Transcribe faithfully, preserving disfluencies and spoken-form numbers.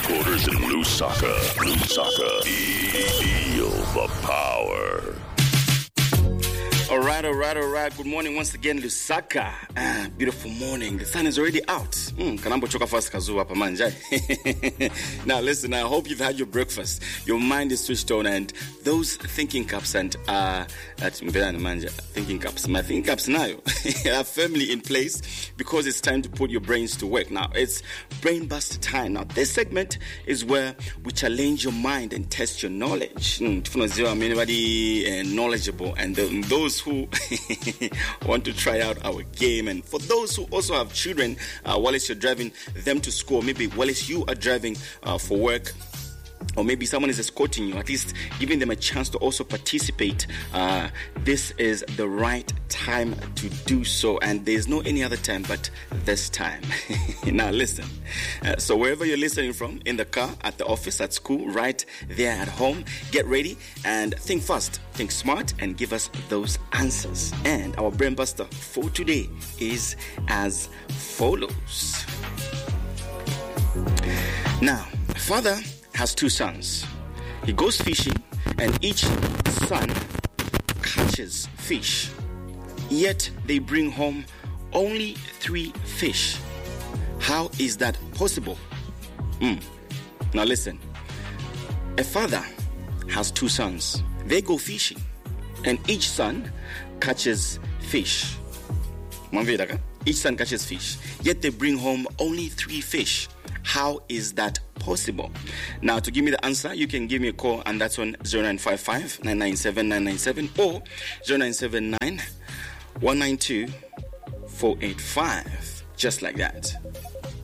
headquarters in Lusaka. Lusaka. Feel the power. All right, all right, all right. Good morning once again, Lusaka. Ah, beautiful morning. The sun is already out. Mm, kanambo choka fast kazu hapa manja. Now listen, I hope you've had your breakfast. Your mind is switched on, and those thinking caps and uh at manja thinking caps, my thinking caps now are firmly in place because it's time to put your brains to work. Now it's brain buster time. Now this segment is where we challenge your mind and test your knowledge. Mm, I'm anybody uh, knowledgeable, and the, those who want to try out our game, and for those who also have children, uh, while you're driving them to school, maybe while you are driving uh, for work, or maybe someone is escorting you, at least giving them a chance to also participate. Uh, this is the right time to do so, and there's no any other time but this time. Now listen, uh, so wherever you're listening from, in the car, at the office, at school, right there at home, get ready and think fast, think smart, and give us those answers. And our brain buster for today is as follows. Now, father has two sons. He goes fishing, and each son catches fish. Yet they bring home only three fish. How is that possible? Mm. Now listen. A father has two sons. They go fishing, and each son catches fish. Each son catches fish. Yet they bring home only three fish. How is that possible? Now, to give me the answer, you can give me a call, and that's on zero nine five five, nine nine seven, nine nine seven or zero nine seven nine, one nine two, four eight five. Just like that.